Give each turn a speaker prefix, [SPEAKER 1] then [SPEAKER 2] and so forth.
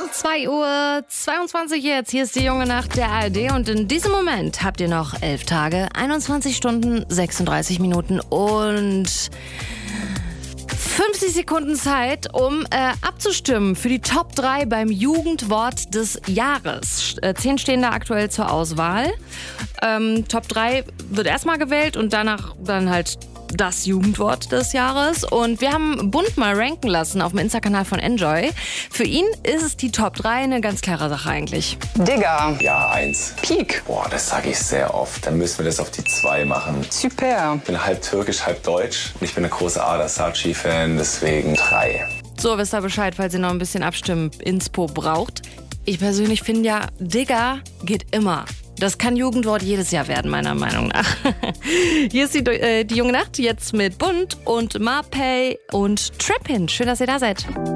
[SPEAKER 1] 2:22 Uhr jetzt. Hier ist die junge Nacht der ARD und in diesem Moment habt ihr noch 11 Tage, 21 Stunden, 36 Minuten und 50 Sekunden Zeit, um abzustimmen für die Top 3 beim Jugendwort des Jahres. 10 stehen da aktuell zur Auswahl. Top 3 wird erstmal gewählt und danach dann halt das Jugendwort des Jahres. Und wir haben Bund mal ranken lassen auf dem Insta-Kanal von Enjoy. Für ihn ist es die Top 3 eine ganz klare Sache eigentlich.
[SPEAKER 2] Digga.
[SPEAKER 3] Ja, 1.
[SPEAKER 2] Peak.
[SPEAKER 3] Boah, das sage ich sehr oft. Dann müssen wir das auf die 2 machen.
[SPEAKER 2] Super.
[SPEAKER 3] Ich bin halb türkisch, halb deutsch. Und ich bin ein großer Ada Saci-Fan, deswegen 3.
[SPEAKER 1] So, wisst ihr Bescheid, falls ihr noch ein bisschen Abstimmen-Inspo braucht. Ich persönlich finde ja, Digga geht immer. Das kann Jugendwort jedes Jahr werden, meiner Meinung nach. Hier ist die junge Nacht, jetzt mit Bund und Marpay und Trappin. Schön, dass ihr da seid.